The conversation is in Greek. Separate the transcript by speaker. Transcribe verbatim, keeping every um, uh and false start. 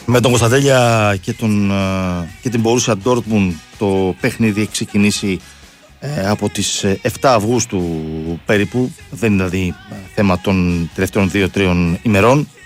Speaker 1: Με τον Κωνσταντέλια και, τον, και την Μπορούσια Ντόρτμουντ το παιχνίδι έχει ξεκινήσει ε, από τις εφτά Αυγούστου περίπου. Δεν είναι δηλαδή θέμα των τελευταίων δύο τριών ημερών.